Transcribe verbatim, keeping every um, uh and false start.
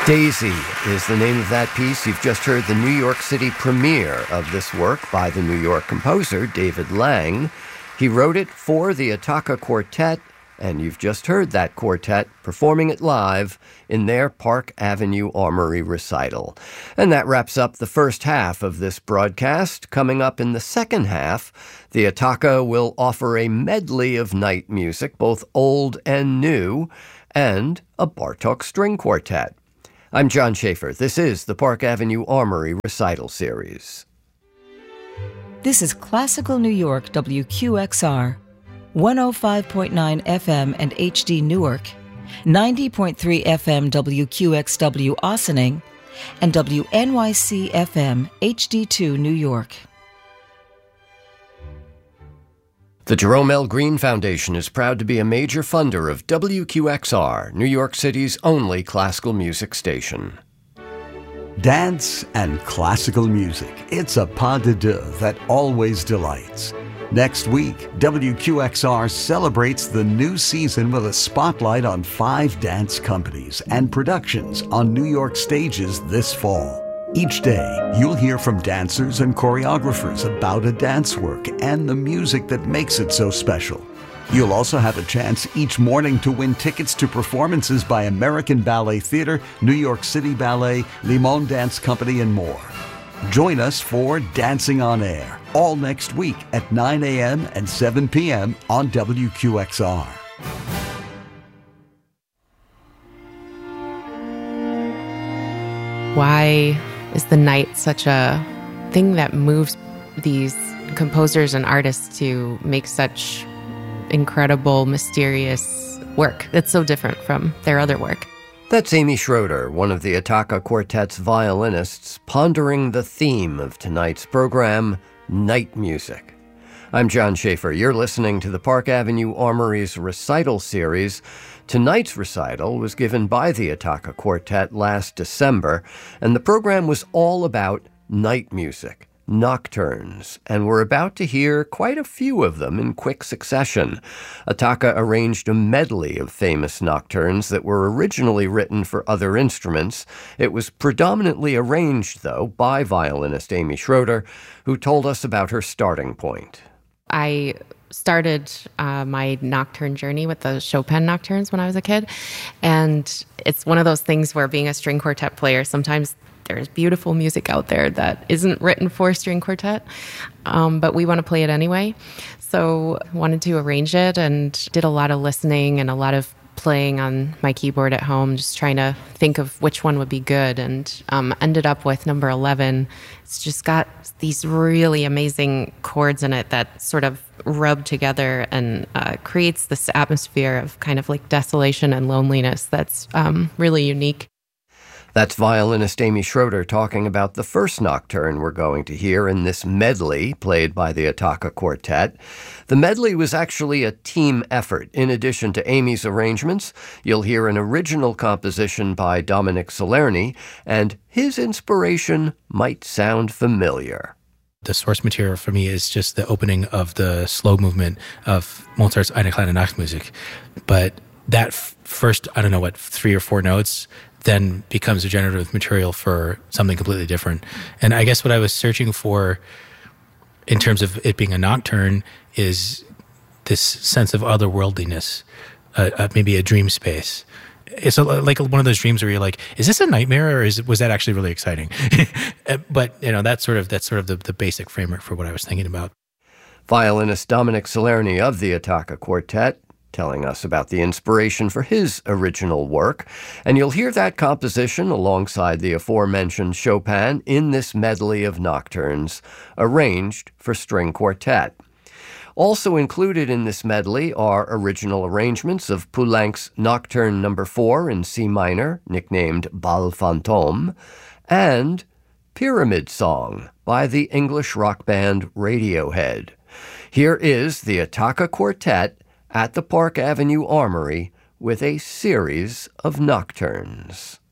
Daisy is the name of that piece. You've just heard the New York City premiere of this work by the New York composer, David Lang. He wrote it for the Attacca Quartet, and you've just heard that quartet performing it live in their Park Avenue Armory recital. And that wraps up the first half of this broadcast. Coming up in the second half, the Attacca will offer a medley of night music, both old and new, and a Bartók string quartet. I'm John Schaefer. This is the Park Avenue Armory Recital Series. This is Classical New York W Q X R, one oh five point nine F M and H D Newark, ninety point three F M W Q X W Ossining, and W N Y C F M H D two New York. The Jerome L. Green Foundation is proud to be a major funder of W Q X R, New York City's only classical music station. Dance and classical music. It's a pas de deux that always delights. Next week, W Q X R celebrates the new season with a spotlight on five dance companies and productions on New York stages this fall. Each day, you'll hear from dancers and choreographers about a dance work and the music that makes it so special. You'll also have a chance each morning to win tickets to performances by American Ballet Theatre, New York City Ballet, Limon Dance Company, and more. Join us for Dancing on Air, all next week at nine a.m. and seven p.m. on W Q X R. Why is the night such a thing that moves these composers and artists to make such incredible, mysterious work that's so different from their other work? That's Amy Schroeder, one of the Attacca Quartet's violinists, pondering the theme of tonight's program, Night Music. I'm John Schaefer. You're listening to the Park Avenue Armory's recital series. Tonight's recital was given by the Attacca Quartet last December, and the program was all about night music, nocturnes, and we're about to hear quite a few of them in quick succession. Attacca arranged a medley of famous nocturnes that were originally written for other instruments. It was predominantly arranged, though, by violinist Amy Schroeder, who told us about her starting point. I started uh, my nocturne journey with the Chopin nocturnes when I was a kid. And it's one of those things where being a string quartet player, sometimes there's beautiful music out there that isn't written for string quartet, um, but we want to play it anyway. So I wanted to arrange it and did a lot of listening and a lot of playing on my keyboard at home, just trying to think of which one would be good, and um, ended up with number eleven. It's just got these really amazing chords in it that sort of rub together and uh, creates this atmosphere of kind of like desolation and loneliness that's um, really unique. That's violinist Amy Schroeder talking about the first nocturne we're going to hear in this medley played by the Attacca Quartet. The medley was actually a team effort. In addition to Amy's arrangements, you'll hear an original composition by Dominic Salerni, and his inspiration might sound familiar. The source material for me is just the opening of the slow movement of Mozart's Eine kleine Nachtmusik. But that f- first, I don't know what, three or four notes then becomes a generative material for something completely different. And I guess what I was searching for in terms of it being a nocturne is this sense of otherworldliness, uh, uh, maybe a dream space. It's a, like one of those dreams where you're like, is this a nightmare or is was that actually really exciting? But, you know, that's sort of that's sort of the, the basic framework for what I was thinking about. Violinist Dominic Salerni of the Attacca Quartet telling us about the inspiration for his original work. And you'll hear that composition alongside the aforementioned Chopin in this medley of nocturnes arranged for string quartet. Also included in this medley are original arrangements of Poulenc's Nocturne Number four in C minor, nicknamed Bal Fantôme, and Pyramid Song by the English rock band Radiohead. Here is the Attacca Quartet at the Park Avenue Armory with a series of nocturnes.